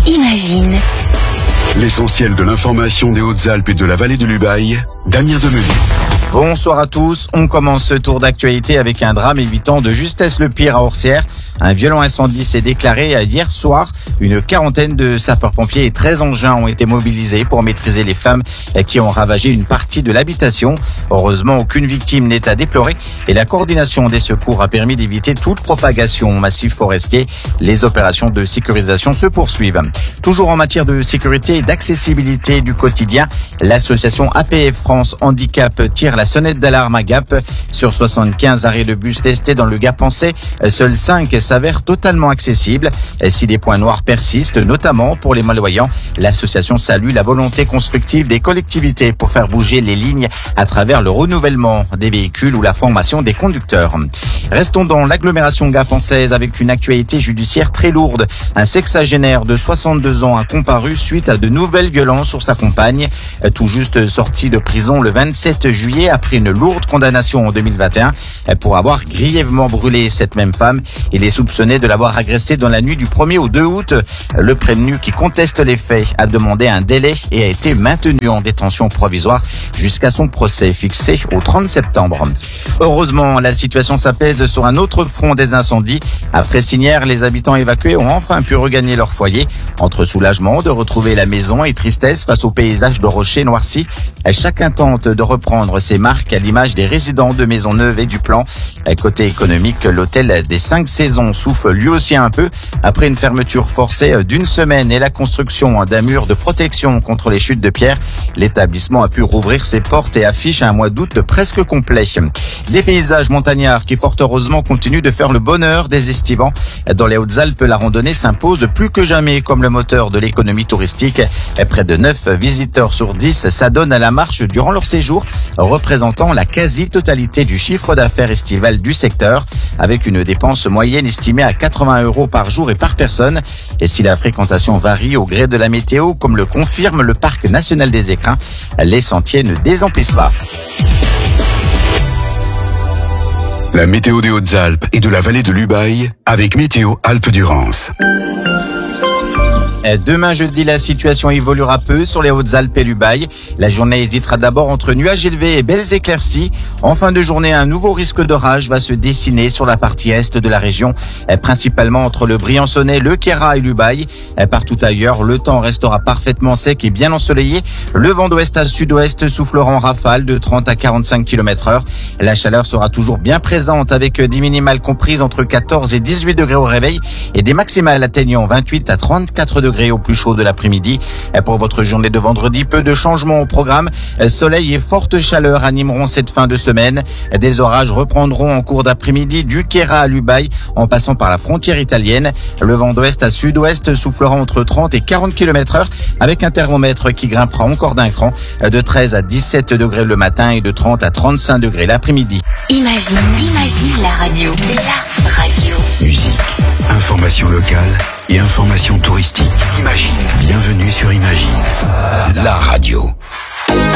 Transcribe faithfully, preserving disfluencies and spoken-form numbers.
Imagine. L'essentiel de l'information des Hautes-Alpes et de la vallée de l'Ubaye, Damien Demenu. Bonsoir à tous, on commence ce tour d'actualité avec un drame évitant de justesse le pire à Orsières. Un violent incendie s'est déclaré hier soir. Une quarantaine de sapeurs-pompiers et treize engins ont été mobilisés pour maîtriser les flammes qui ont ravagé une partie de l'habitation. Heureusement, aucune victime n'est à déplorer et la coordination des secours a permis d'éviter toute propagation au massif forestier. Les opérations de sécurisation se poursuivent. Toujours en matière de sécurité et d'accessibilité du quotidien, l'association A P F France Handicap tire la sonnette d'alarme à Gap. Sur soixante-quinze arrêts de bus testés dans le Gap-Pensée, seuls cinq s'avèrent totalement accessibles. Si des points noirs persistent, notamment pour les malvoyants, l'association salue la volonté constructive des collectivités pour faire bouger les lignes à travers le renouvellement des véhicules ou la formation des conducteurs. Restons dans l'agglomération Gap-Pensaise avec une actualité judiciaire très lourde. Un sexagénaire de soixante-deux ans a comparu suite à de nouvelles violences sur sa compagne. Tout juste sorti de prison le vingt-sept juillet après une lourde condamnation en deux mille vingt et un pour avoir grièvement brûlé cette même femme. Il est soupçonné de l'avoir agressée dans la nuit du premier au deux août. Le prévenu qui conteste les faits a demandé un délai et a été maintenu en détention provisoire jusqu'à son procès fixé au trente septembre. Heureusement, la situation s'apaise sur un autre front des incendies. À Fressinière, les habitants évacués ont enfin pu regagner leur foyer. Entre soulagement de retrouver la maison et tristesse face au paysage de rochers noircis, chacun tente de reprendre ses marques à l'image des résidents de Maisonneuve et du Plan. Côté économique, l'hôtel des cinq saisons souffle lui aussi un peu après une fermeture forcée d'une semaine et la construction d'un mur de protection contre les chutes de pierre. L'établissement a pu rouvrir ses portes et affiche un mois d'août presque complet. Des paysages montagnards qui fort heureusement continuent de faire le bonheur des estivants. Dans les Hautes-Alpes, la randonnée s'impose plus que jamais comme le moteur de l'économie touristique. Près de neuf visiteurs sur dix s'adonnent à la marche durant leur séjour, représentant la quasi-totalité du chiffre d'affaires estival du secteur, avec une dépense moyenne estimée à quatre-vingts euros par jour et par personne. Et si la fréquentation varie au gré de la météo, comme le confirme le Parc national des Écrins, les sentiers ne désemplissent pas. La météo des Hautes-Alpes et de la vallée de l'Ubaye avec Météo Alpes-Durance. Demain jeudi, la situation évoluera peu sur les Hautes-Alpes et l'Ubaye. La journée hésitera d'abord entre nuages élevés et belles éclaircies. En fin de journée, un nouveau risque d'orage va se dessiner sur la partie est de la région, principalement entre le Briançonnais, le Queyras et l'Ubaye. Partout ailleurs, le temps restera parfaitement sec et bien ensoleillé. Le vent d'ouest à sud-ouest soufflera en rafale de trente à quarante-cinq kilomètres heure. La chaleur sera toujours bien présente avec des minimales comprises entre quatorze et dix-huit degrés au réveil et des maximales atteignant vingt-huit à trente-quatre degrés au plus chaud de l'après-midi. Pour votre journée de vendredi, peu de changements au programme. Soleil et forte chaleur animeront cette fin de semaine. Des orages reprendront en cours d'après-midi du Queyras à l'Ubaye en passant par la frontière italienne. Le vent d'ouest à sud-ouest soufflera entre trente et quarante kilomètres heure avec un thermomètre qui grimpera encore d'un cran de treize à dix-sept degrés le matin et de trente à trente-cinq degrés l'après-midi. Imagine, imagine la radio. La radio. Musique, information locale et information touristique. Imagine. Bienvenue sur Imagine, la radio.